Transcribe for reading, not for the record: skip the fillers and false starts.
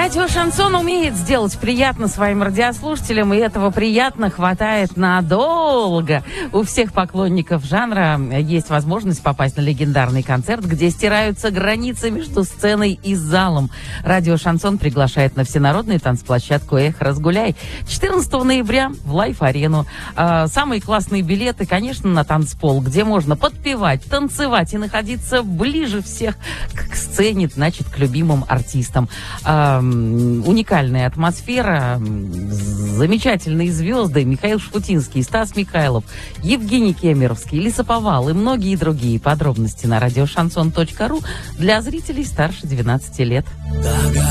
Радио «Шансон» умеет сделать приятно своим радиослушателям, и этого приятно хватает надолго. У всех поклонников жанра есть возможность попасть на легендарный концерт, где стираются границы между сценой и залом. Радио «Шансон» приглашает на всенародную танцплощадку «Эх, разгуляй» 14 ноября в Лайф-арену. Самые классные билеты, конечно, на танцпол, где можно подпевать, танцевать и находиться ближе всех к сцене, значит, к любимым артистам. Уникальная атмосфера, замечательные звезды: Михаил Шпутинский, Стас Михайлов, Евгений Кемеровский, Лесоповал и многие другие. Подробности на радиошансон.ру для зрителей старше 12 лет.